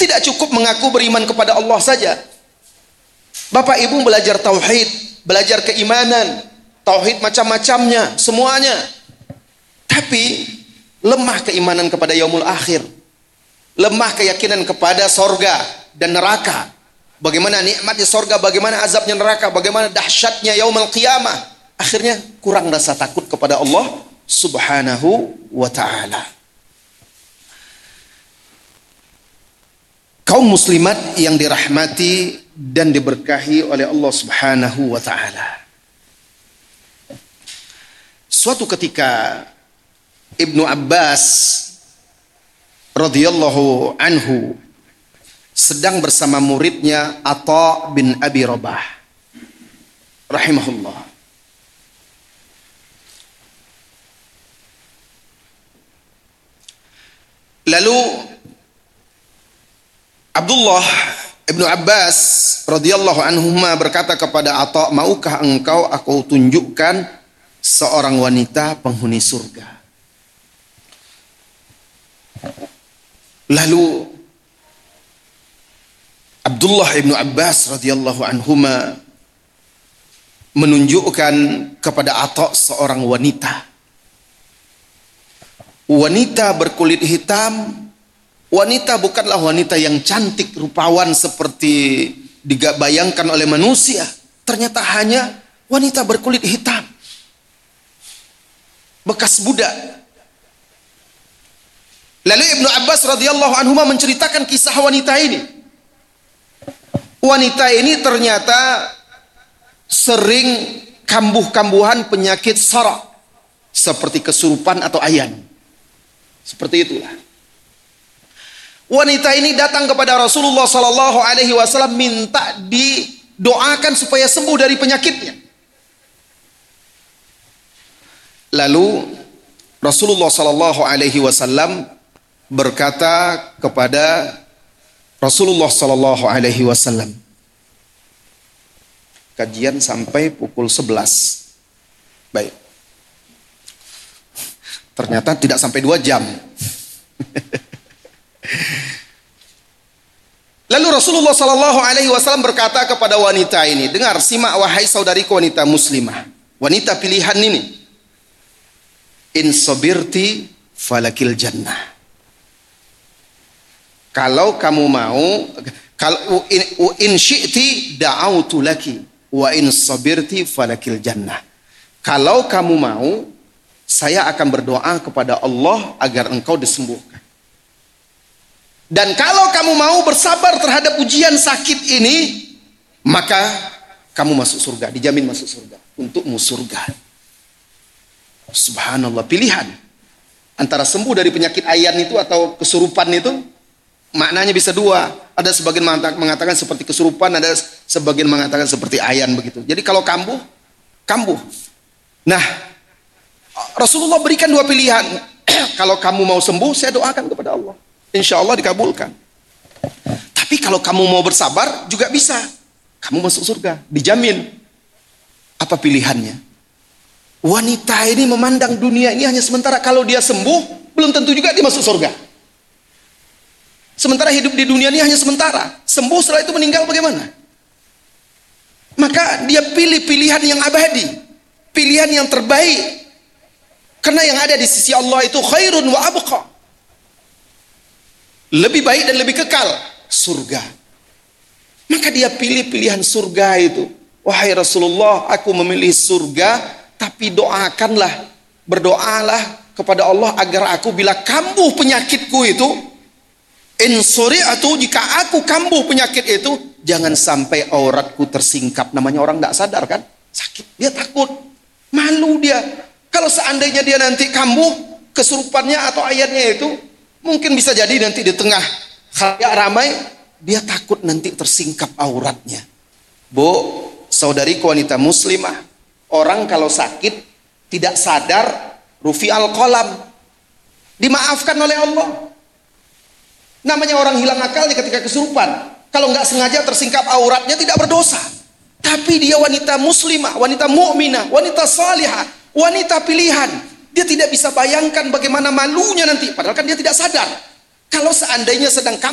Tidak cukup mengaku beriman kepada Allah saja. Bapak Ibu belajar tauhid, belajar keimanan, tauhid macam-macamnya, semuanya. Tapi lemah keimanan kepada yaumul akhir. Lemah keyakinan kepada sorga dan neraka. Bagaimana nikmatnya sorga, bagaimana azabnya neraka, bagaimana dahsyatnya yaumul qiyamah. Akhirnya kurang rasa takut kepada Allah Subhanahu wa ta'ala. Kaum muslimat yang dirahmati dan diberkahi oleh Allah Subhanahu wa ta'ala. Suatu ketika Ibnu Abbas radhiyallahu anhu sedang bersama muridnya Atha bin Abi Rabah rahimahullah. Lalu Abdullah Ibnu Abbas radhiyallahu anhuma berkata kepada Atha, maukah engkau aku tunjukkan seorang wanita penghuni surga? Lalu Abdullah Ibnu Abbas radhiyallahu anhuma menunjukkan kepada Atha seorang wanita. Wanita berkulit hitam. Wanita bukanlah wanita yang cantik rupawan seperti dibayangkan oleh manusia. Ternyata hanya wanita berkulit hitam, bekas budak. Lalu Ibnu Abbas radhiyallahu anhu menceritakan kisah wanita ini. Wanita ini ternyata sering kambuh-kambuhan penyakit sara, seperti kesurupan atau ayan. Seperti itulah. Wanita ini datang kepada Rasulullah sallallahu alaihi wasallam minta didoakan supaya sembuh dari penyakitnya. Lalu Rasulullah sallallahu alaihi wasallam berkata kepada Rasulullah sallallahu alaihi wasallam, kajian sampai pukul 11. Baik. Ternyata tidak sampai 2 jam. Lalu Rasulullah sallallahu alaihi wasallam berkata kepada wanita ini, dengar, simak wahai saudariku wanita muslimah, wanita pilihan ini. In sabirti falakil jannah. Kalau kamu mau, kalau in syi'ti da'autu laki wa in sabirti falakil jannah. Kalau kamu mau, saya akan berdoa kepada Allah agar engkau disembuhkan. Dan kalau kamu mau bersabar terhadap ujian sakit ini, maka kamu masuk surga, dijamin masuk surga. Untukmu surga. Subhanallah, pilihan antara sembuh dari penyakit ayan itu atau kesurupan itu maknanya bisa dua. Ada sebagian mengatakan seperti kesurupan, ada sebagian mengatakan seperti ayan begitu. Jadi kalau kambuh, kambuh. Nah, Rasulullah berikan dua pilihan. Kalau kamu mau sembuh, saya doakan kepada Allah. Insya Allah dikabulkan. Tapi kalau kamu mau bersabar juga bisa. Kamu masuk surga, dijamin. Apa pilihannya? Wanita ini memandang dunia ini hanya sementara. Kalau dia sembuh, belum tentu juga dia masuk surga. Sementara hidup di dunia ini hanya sementara. Sembuh setelah itu meninggal bagaimana? Maka dia pilih pilihan yang abadi, pilihan yang terbaik. Karena yang ada di sisi Allah itu khairun wa abqa. Lebih baik dan lebih kekal, surga. Maka dia pilih pilihan surga itu. Wahai Rasulullah, aku memilih surga, tapi doakanlah, berdoalah kepada Allah agar aku bila kambuh penyakitku itu, insuri'atu, jika aku kambuh penyakit itu, jangan sampai auratku tersingkap. Namanya orang tidak sadar kan, sakit, dia takut, malu dia. Kalau seandainya dia nanti kambuh kesurupannya atau ayatnya itu, mungkin bisa jadi nanti di tengah khalayak ramai, dia takut nanti tersingkap auratnya. Bu, saudariku wanita muslimah, orang kalau sakit tidak sadar, rufi al-qalam, dimaafkan oleh Allah. Namanya orang hilang akalnya ketika kesurupan. Kalau nggak sengaja tersingkap auratnya tidak berdosa. Tapi dia wanita muslimah, wanita mukminah, wanita salihah, wanita pilihan. Dia tidak bisa bayangkan bagaimana malunya nanti. Padahal kan dia tidak sadar. Kalau seandainya sedang